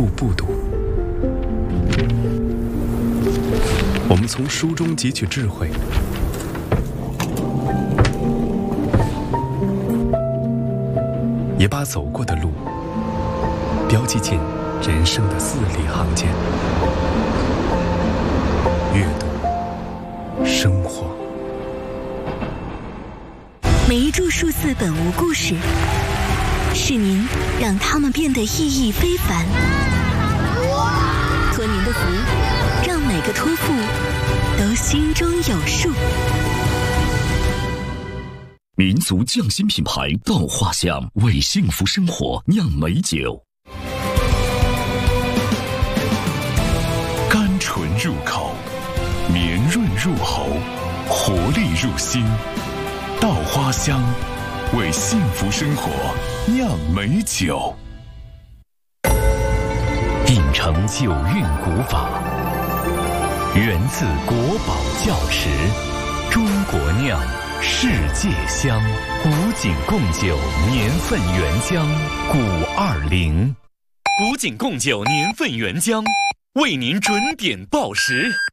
步步读。我们从书中汲取智慧，也把走过的路标记进人生的字里行间。阅读，生活。 每一注数字本无故事，是您让它们变得意义非凡。托您的福，让每个托付都心中有数。 民族匠心品牌稻花香为幸福生活酿美酒，甘醇入口，绵润入喉，活力入心。稻花香为幸福生活酿美酒。秉承九韵古法，源自国宝窖池，中国酿，世界香。古井贡酒年份原浆520， 古井贡酒年份原浆为您准点报时。